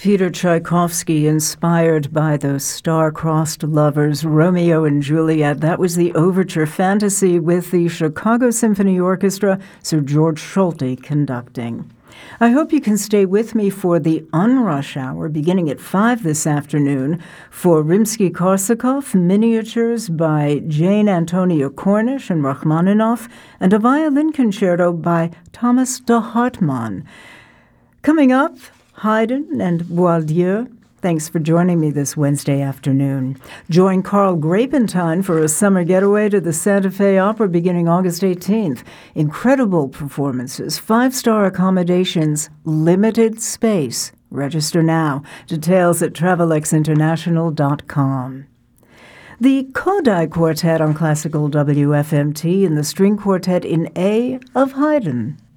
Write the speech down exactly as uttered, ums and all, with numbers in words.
Peter Tchaikovsky, inspired by those star-crossed lovers, Romeo and Juliet. That was the Overture Fantasy with the Chicago Symphony Orchestra, Sir George Solti conducting. I hope you can stay with me for the Unrush Hour, beginning at five this afternoon, for Rimsky-Korsakov, Miniatures by Jane Antonia Cornish and Rachmaninoff, and a violin concerto by Thomas de Hartmann. Coming up, Haydn and Boieldieu. Thanks for joining me this Wednesday afternoon. Join Carl Grapentine for a summer getaway to the Santa Fe Opera beginning August eighteenth. Incredible performances, five-star accommodations, limited space. Register now. Details at travelex international dot com. The Kodály Quartet on Classical W F M T and the String Quartet in A of Haydn.